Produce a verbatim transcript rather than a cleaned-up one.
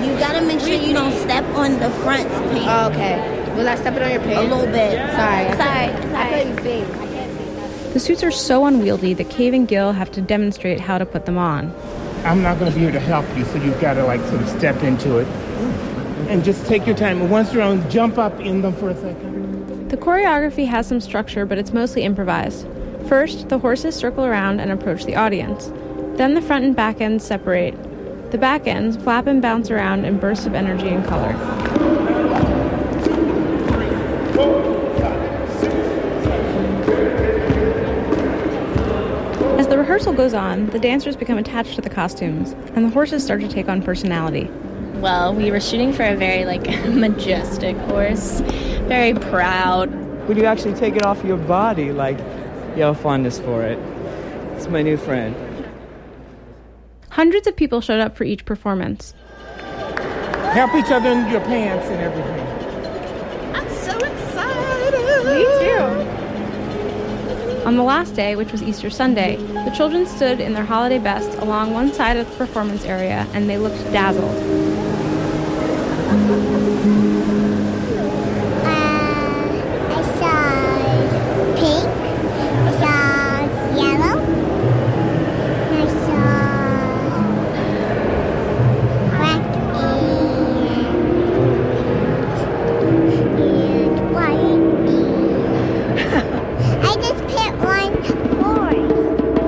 You gotta make sure you don't step on the front paint. Oh, okay. Will I step it on your pants? A little bit. Sorry. Sorry. I thought you sing. I can't sing that. The suits are so unwieldy that Cave and Gil have to demonstrate how to put them on. I'm not going to be here to help you, so you've got to like sort of step into it and just take your time. And once you're on, jump up in them for a second. The choreography has some structure, but it's mostly improvised. First, the horses circle around and approach the audience. Then the front and back ends separate. The back ends flap and bounce around in bursts of energy and color. As the rehearsal goes on, the dancers become attached to the costumes, and the horses start to take on personality. Well, we were shooting for a very, like, majestic horse, very proud. When you actually take it off your body, like, you have a fondness for it. It's my new friend. Hundreds of people showed up for each performance. Help each other in your pants and everything. I'm so excited. Me too. On the last day, which was Easter Sunday, the children stood in their holiday best along one side of the performance area, and they looked dazzled.